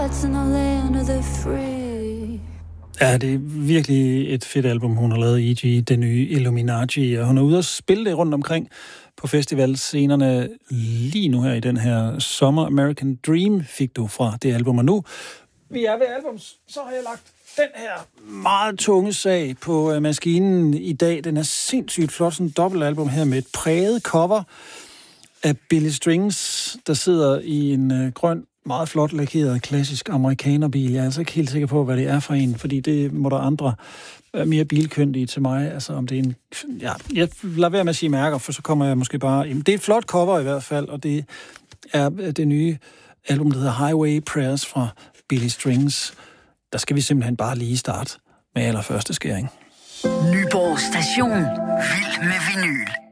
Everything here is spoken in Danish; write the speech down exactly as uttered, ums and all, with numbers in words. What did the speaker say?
hearts in the land of the free. Ja, det er virkelig et fedt album, hun har lavet, E G, det nye Illuminati, og hun er ude og spille det rundt omkring på festivalscenerne lige nu her i den her Summer American Dream, fik du fra det album. Og nu, vi er ved albums, så har jeg lagt den her meget tunge sag på maskinen i dag. Den er sindssygt flot, sådan en dobbeltalbum her med et præget cover af Billy Strings, der sidder i en øh, grøn, meget flot lakeret, klassisk amerikanerbil. Jeg er altså ikke helt sikker på, hvad det er for en, fordi det må der andre være mere bilkyndige til mig. Altså om det er en... Ja, jeg lader være med at sige mærker, for så kommer jeg måske bare... Jamen, det er et flot cover i hvert fald, og det er det nye album, der hedder Highway Prayers fra Billy Strings. Der skal vi simpelthen bare lige starte med allerførste skæring. Nyborg Station. Vild med vinyl.